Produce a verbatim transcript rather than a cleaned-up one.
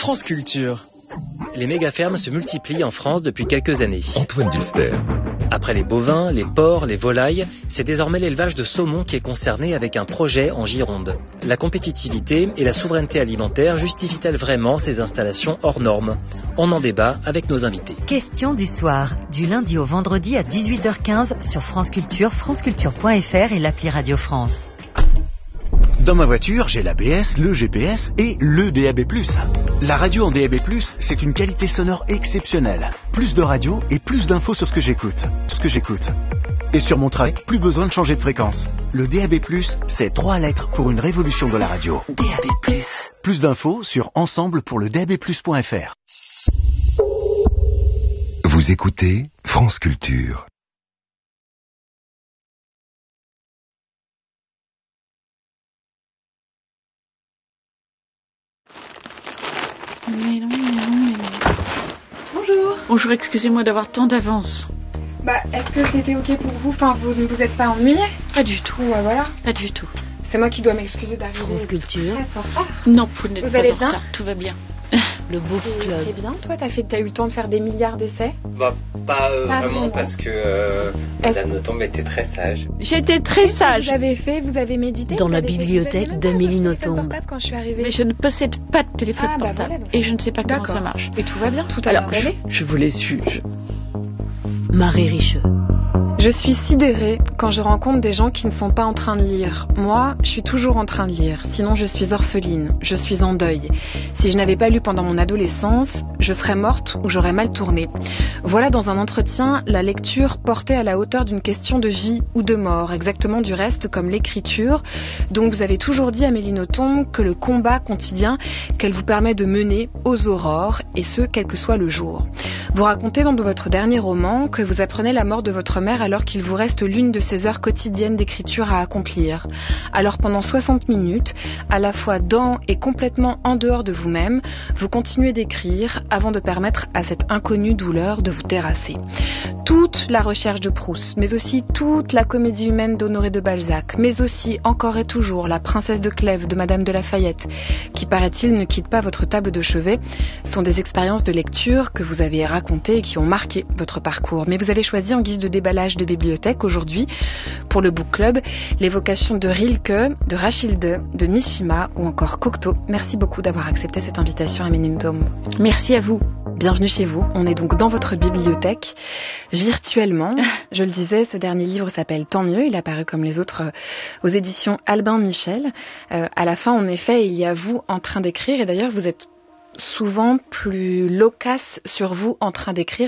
France Culture. Les méga-fermes se multiplient en France depuis quelques années. Antoine Dulster. Après les bovins, les porcs, les volailles, c'est désormais l'élevage de saumon qui est concerné avec un projet en Gironde. La compétitivité et la souveraineté alimentaire justifient-elles vraiment ces installations hors normes? On en débat avec nos invités. Question du soir, du lundi au vendredi à dix-huit heures quinze sur France Culture, franceculture point f r et l'appli Radio France. Dans ma voiture, j'ai l'A B S, le G P S et le D A B plus. La radio en D A B plus, c'est une qualité sonore exceptionnelle. Plus de radio et plus d'infos sur ce que j'écoute. Ce que j'écoute. Et sur mon trajet, plus besoin de changer de fréquence. Le D A B plus, c'est trois lettres pour une révolution de la radio. D A B plus. Plus d'infos sur ensemble pour le D A B plus point f r. Vous écoutez France Culture. Mais non, mais non, mais non. Bonjour. Bonjour, excusez-moi d'avoir tant d'avance. Bah, est-ce que c'était ok pour vous? Enfin, vous ne vous êtes pas ennuyé? Pas du tout. Ouais, voilà. Pas du tout. C'est moi qui dois m'excuser d'arriver. France Culture. Très fort. Non, vous n'êtes Vous pas allez en bien retard. Tout va bien. Le Book Club. C'est bien, toi, t'as, fait, t'as eu le temps de faire des milliards d'essais? Bah, pas, euh, Pas vraiment, vraiment. parce que euh, Est-ce- Madame Nothomb était très sage. J'étais très Qu'est-ce que sage. Vous avez fait, vous avez médité Dans vous la avez fait- bibliothèque vous aviez même pas d'Amélie votre téléphone Nothomb. portable quand je suis arrivée. Mais je ne possède pas de téléphone Ah, bah portable. voilà, donc et ça- je ne sais pas comment D'accord. ça marche. Et tout va bien, tout a Alors, l'air je, d'aller. je vous laisse juge. Marie Richeux. Je suis sidérée quand je rencontre des gens qui ne sont pas en train de lire. Moi, je suis toujours en train de lire, sinon je suis orpheline, je suis en deuil. Si je n'avais pas lu pendant mon adolescence, je serais morte ou j'aurais mal tourné. Voilà dans un entretien la lecture portée à la hauteur d'une question de vie ou de mort, exactement du reste comme l'écriture. Donc vous avez toujours dit, Amélie Nothomb, que le combat quotidien qu'elle vous permet de mener aux aurores, et ce, quel que soit le jour. Vous racontez dans votre dernier roman que vous apprenez la mort de votre mère alors qu'il vous reste l'une de ces heures quotidiennes d'écriture à accomplir. Alors pendant soixante minutes, à la fois dans et complètement en dehors de vous-même, vous continuez d'écrire avant de permettre à cette inconnue douleur de vous terrasser. Toute la recherche de Proust, mais aussi toute la comédie humaine d'Honoré de Balzac, mais aussi encore et toujours la princesse de Clèves de Madame de Lafayette, qui paraît-il ne quitte pas votre table de chevet, sont des expériences de lecture que vous avez racontées et qui ont marqué votre parcours. Mais vous avez choisi en guise de déballage de bibliothèque aujourd'hui, pour le Book Club, l'évocation de Rilke, de Rachilde, de Mishima ou encore Cocteau. Merci beaucoup d'avoir accepté cette invitation, Amélie Nothomb. Merci à vous. Bienvenue chez vous. On est donc dans votre bibliothèque, virtuellement. Je le disais, ce dernier livre s'appelle Tant mieux. Il est apparu comme les autres euh, aux éditions Albin Michel. Euh, à la fin, en effet, il y a vous en train d'écrire. Et d'ailleurs, vous êtes souvent plus loquace sur vous en train d'écrire